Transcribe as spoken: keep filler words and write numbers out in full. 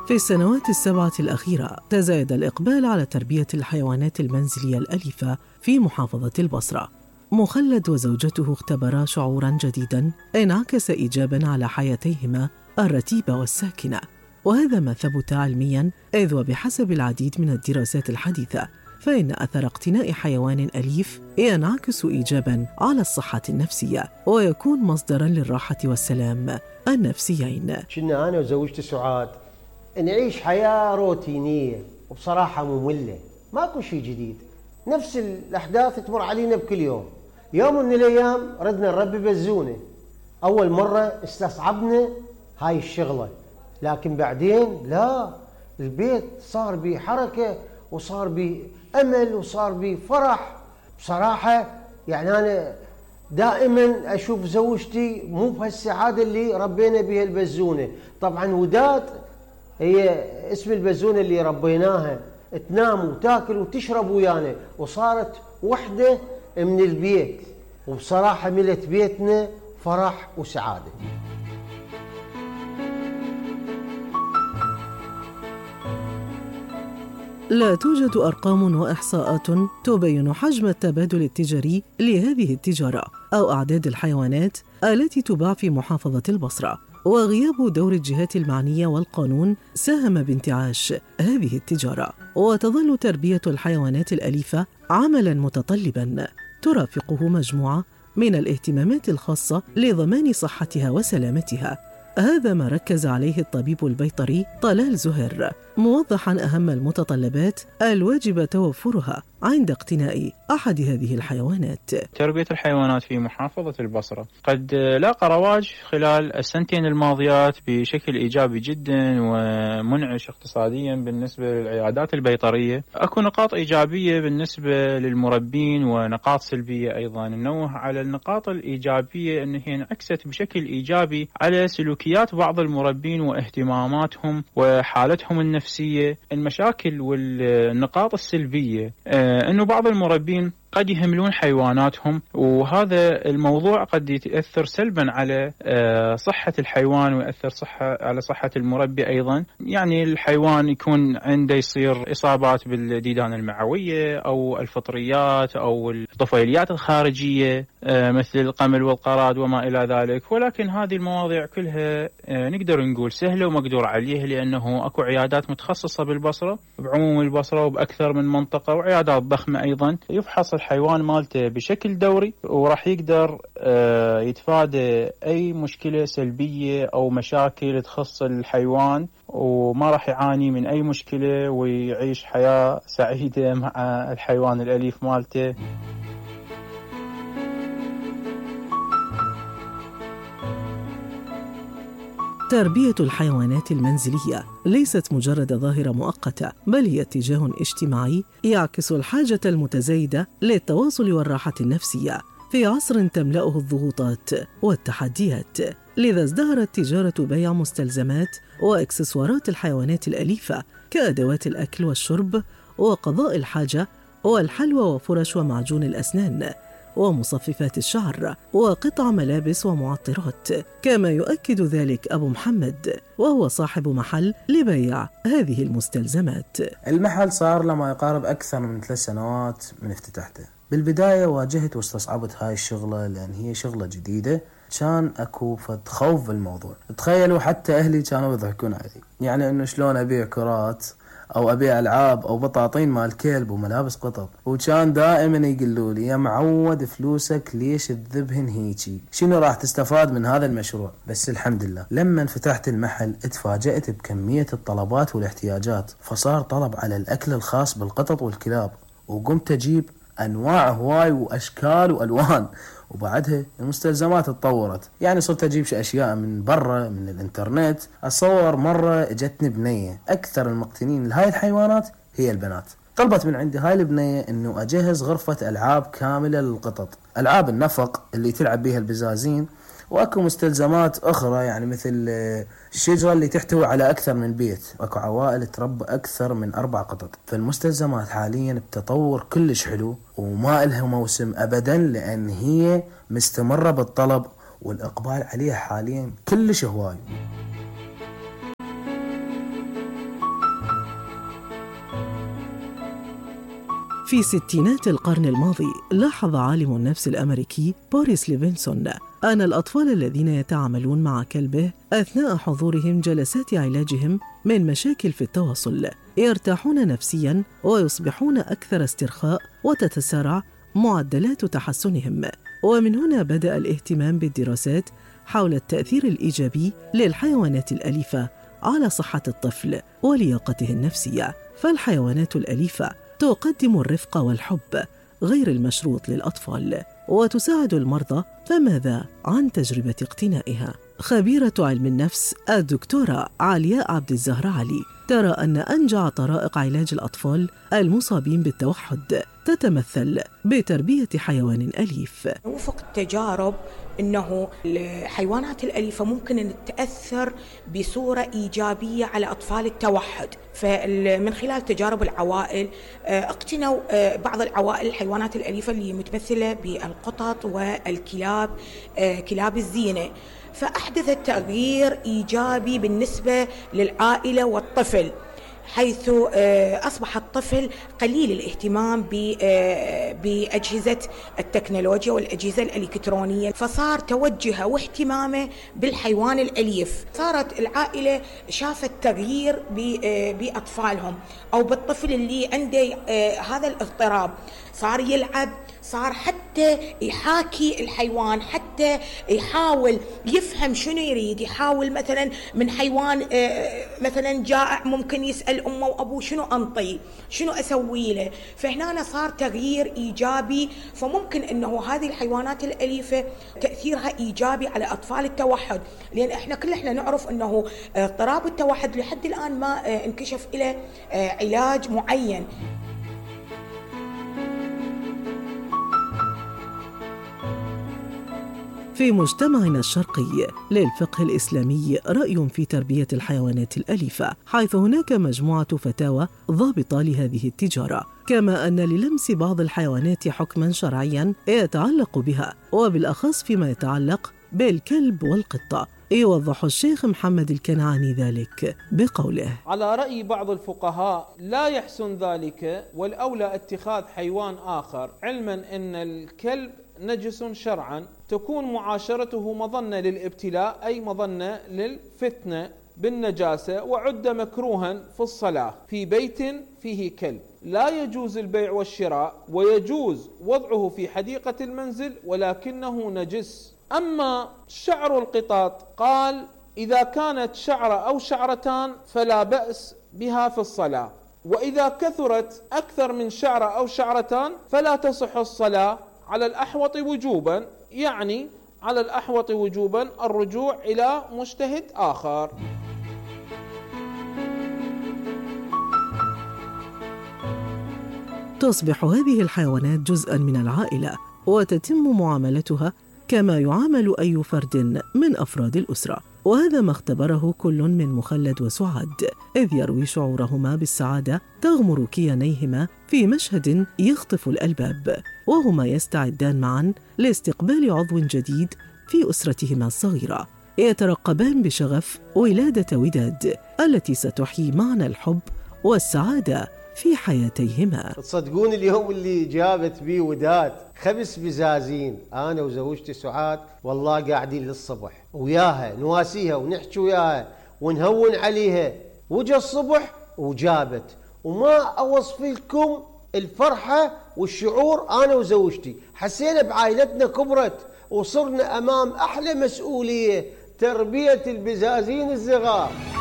في السنوات السبعة الأخيرة تزايد الإقبال على تربية الحيوانات المنزلية الأليفة في محافظة البصرة. مخلد وزوجته اختبرا شعوراً جديداً انعكس إيجاباً على حياتيهما الرتيبة والساكنة، وهذا ما ثبت علمياً، إذ وبحسب العديد من الدراسات الحديثة فإن أثر اقتناء حيوان أليف ينعكس إيجاباً على الصحة النفسية ويكون مصدراً للراحة والسلام النفسيين. كنا أنا وزوجتي سعاد نعيش حياة روتينية وبصراحة مملة، ماكو شيء جديد، نفس الأحداث تمر علينا بكل يوم. يوم من الأيام ردنا نربي بزونة، أول مرة استصعبنا هاي الشغلة، لكن بعدين لا، البيت صار بيه حركة وصار بيه أمل وصار بيه فرح. بصراحة يعني أنا دائما أشوف زوجتي مو بهالسعادة اللي ربينا بها البزونة. طبعا وداد هي اسم البزونة اللي ربيناها، تنام وتاكل وتشرب ويانا، وصارت وحدة من البيت، وبصراحة ملت بيتنا فرح وسعادة. لا توجد أرقام وإحصاءات تبين حجم التبادل التجاري لهذه التجارة أو أعداد الحيوانات التي تباع في محافظة البصرة، وغياب دور الجهات المعنية والقانون ساهم بانتعاش هذه التجارة. وتظل تربية الحيوانات الأليفة عملاً متطلباً ترافقه مجموعة من الاهتمامات الخاصة لضمان صحتها وسلامتها. هذا ما ركز عليه الطبيب البيطري طلال زهر، موضحاً أهم المتطلبات الواجب توفرها عند اقتناء أحد هذه الحيوانات. تربية الحيوانات في محافظة البصرة قد لاقى رواج خلال السنتين الماضيات بشكل إيجابي جدا ومنعش اقتصاديا بالنسبة للعيادات البيطرية. أكو نقاط إيجابية بالنسبة للمربين ونقاط سلبية أيضا. ننوه على النقاط الإيجابية أنها انعكست بشكل إيجابي على سلوكيات بعض المربين واهتماماتهم وحالتهم النفسية. المشاكل والنقاط السلبية أنه بعض المربين قد يهملون حيواناتهم، وهذا الموضوع قد يتأثر سلبا على صحة الحيوان ويأثر صحة على صحة المربي أيضا. يعني الحيوان يكون عنده يصير إصابات بالديدان المعوية أو الفطريات أو الطفيليات الخارجية مثل القمل والقراد وما إلى ذلك. ولكن هذه المواضيع كلها نقدر نقول سهلة ومقدور عليها، لأنه أكو عيادات متخصصة بالبصرة بعموم البصرة وبأكثر من منطقة، وعيادات ضخمة أيضا يفحص الحيوان مالته بشكل دوري، وراح يقدر يتفادى أي مشكلة سلبية أو مشاكل تخص الحيوان، وما راح يعاني من أي مشكلة ويعيش حياة سعيدة مع الحيوان الأليف مالته. تربية الحيوانات المنزلية ليست مجرد ظاهرة مؤقتة، بل هي اتجاه اجتماعي يعكس الحاجة المتزايدة للتواصل والراحة النفسية في عصر تملأه الضغوطات والتحديات. لذا ازدهرت تجارة بيع مستلزمات وإكسسوارات الحيوانات الأليفة كأدوات الأكل والشرب وقضاء الحاجة والحلوى وفرش ومعجون الأسنان ومصففات الشعر وقطع ملابس ومعطرات. كما يؤكد ذلك أبو محمد، وهو صاحب محل لبيع هذه المستلزمات. المحل صار لما يقارب أكثر من ثلاث سنوات من افتتاحته. بالبداية واجهت واستصعبت هاي الشغلة لأن هي شغلة جديدة، كان أكو فد خوف بالموضوع. تخيلوا حتى أهلي كانوا يضحكون علي، يعني إنه شلون أبيع كرات أو أبيع ألعاب أو بطاطين مال كلب وملابس قطط. وكان دائما يقولوا لي يا معود فلوسك ليش تذبهن هيجي، شنو راح تستفاد من هذا المشروع؟ بس الحمد لله لما فتحت المحل اتفاجأت بكمية الطلبات والاحتياجات، فصار طلب على الأكل الخاص بالقطط والكلاب، وقمت أجيب أنواع هواي وأشكال وألوان. وبعدها المستلزمات تطورت، يعني صرت أجيب أشياء من برا من الانترنت. أصور مرة اجتني بنية أكثر المقتنين لهاي الحيوانات هي البنات، طلبت من عندي هاي البنية إنه أجهز غرفة ألعاب كاملة للقطط، ألعاب النفق اللي تلعب بيها البزازين، واكو مستلزمات اخرى يعني مثل الشجرة اللي تحتوي على اكثر من بيت، واكو عوائل تربى اكثر من اربع قطط. فالمستلزمات حاليا بتطور كلش حلو وما إلها موسم ابدا، لان هي مستمرة بالطلب والاقبال عليها حاليا كلش هواي. في ستينات القرن الماضي لاحظ عالم النفس الأمريكي بوريس ليفينسون أن الأطفال الذين يتعاملون مع كلبه أثناء حضورهم جلسات علاجهم من مشاكل في التواصل يرتاحون نفسياً ويصبحون أكثر استرخاء وتتسارع معدلات تحسنهم. ومن هنا بدأ الاهتمام بالدراسات حول التأثير الإيجابي للحيوانات الأليفة على صحة الطفل ولياقته النفسية. فالحيوانات الأليفة تقدم الرفق والحب غير المشروط للأطفال وتساعد المرضى. فماذا عن تجربة اقتنائها؟ خبيرة علم النفس الدكتورة علياء عبد الزهر علي ترى أن أنجع طرائق علاج الأطفال المصابين بالتوحد تتمثل بتربية حيوان أليف. وفق التجارب أنه الحيوانات الأليفة ممكن أن تأثر بصورة إيجابية على أطفال التوحد. فمن خلال تجارب العوائل اقتنوا بعض العوائل الحيوانات الأليفة اللي متمثلة بالقطط والكلاب، كلاب الزينة، فأحدثت تغيير إيجابي بالنسبة للعائلة والطفل، حيث أصبح الطفل قليل الاهتمام بأجهزة التكنولوجيا والأجهزة الإلكترونية، فصار توجهه واهتمامه بالحيوان الأليف. صارت العائلة شافت تغيير بأطفالهم أو بالطفل اللي عنده هذا الاضطراب، صار يلعب، صار حتى يحاكي الحيوان، حتى يحاول يفهم شنو يريد، يحاول مثلا من حيوان مثلا جائع ممكن يسأل أمه وأبوه شنو أنطي، شنو أسوي له. فهنا صار تغيير إيجابي. فممكن أنه هذه الحيوانات الأليفة تأثيرها إيجابي على أطفال التوحد، لأن إحنا كل إحنا نعرف أنه اضطراب التوحد لحد الآن ما انكشف له علاج معين. في مجتمعنا الشرقي للفقه الإسلامي رأي في تربية الحيوانات الأليفة، حيث هناك مجموعة فتاوى ضابطة لهذه التجارة، كما أن للمس بعض الحيوانات حكماً شرعياً يتعلق بها، وبالأخص فيما يتعلق بالكلب والقطة. يوضح الشيخ محمد الكنعاني ذلك بقوله: على رأي بعض الفقهاء لا يحسن ذلك، والأولى اتخاذ حيوان آخر، علما أن الكلب نجس شرعا، تكون معاشرته مظنة للابتلاء، أي مظنة للفتنة بالنجاسة، وعد مكروها في الصلاة في بيت فيه كلب. لا يجوز البيع والشراء، ويجوز وضعه في حديقة المنزل، ولكنه نجس. أما شعر القطط قال إذا كانت شعرة أو شعرتان فلا بأس بها في الصلاة، وإذا كثرت أكثر من شعرة أو شعرتان فلا تصح الصلاة على الأحوط وجوبا، يعني على الأحوط وجوبا الرجوع إلى مجتهد آخر. تصبح هذه الحيوانات جزءاً من العائلة وتتم معاملتها كما يعامل أي فرد من أفراد الأسرة، وهذا ما اختبره كل من مخلد وسعاد، إذ يروي شعورهما بالسعادة تغمر كيانيهما في مشهد يخطف الألباب، وهما يستعدان معاً لاستقبال عضو جديد في أسرتهما الصغيرة، يترقبان بشغف ولادة وداد التي ستحيي معنى الحب والسعادة في حياتيهما. تصدقون اليوم اللي جابت بي وداد خمس بزازين، أنا وزوجتي سعاد والله قاعدين للصبح وياها نواسيها ونحكي وياها ونهون عليها، وجا الصبح وجابت، وما أوصف لكم الفرحة والشعور. أنا وزوجتي حسينا بعائلتنا كبرت وصرنا أمام أحلى مسؤولية، تربية البزازين الصغار.